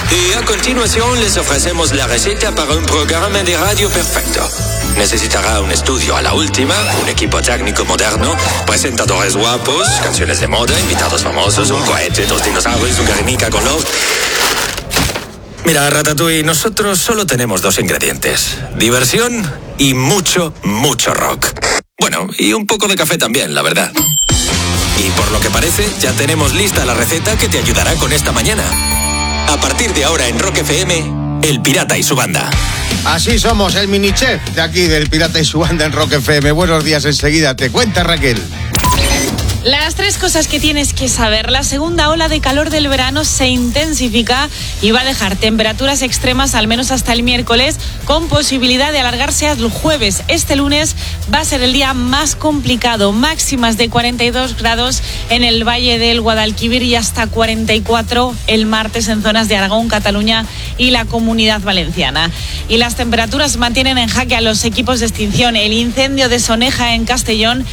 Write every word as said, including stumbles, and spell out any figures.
Y a continuación les ofrecemos la receta para un programa de radio perfecto. Necesitará un estudio a la última, un equipo técnico moderno, presentadores guapos, canciones de moda, invitados famosos, un cohete, dos dinosaurios, un Guernica con love. Mira, Ratatouille, nosotros solo tenemos dos ingredientes: diversión y mucho, mucho rock. Bueno, y un poco de café también, la verdad. Y por lo que parece, ya tenemos lista la receta que te ayudará con esta mañana. A partir de ahora en Rock F M, El Pirata y su banda. Así somos, el mini chef de aquí del Pirata y su banda en Rock F M. Buenos días, enseguida te cuenta Raquel. Las tres cosas que tienes que saber. La segunda ola de calor del verano se intensifica y va a dejar temperaturas extremas al menos hasta el miércoles, con posibilidad de alargarse al jueves. Este lunes va a ser el día más complicado. Máximas de cuarenta y dos grados en el Valle del Guadalquivir y hasta cuarenta y cuatro el martes en zonas de Aragón, Cataluña y la Comunidad Valenciana. Y las temperaturas mantienen en jaque a los equipos de extinción. El incendio de Soneja en Castellón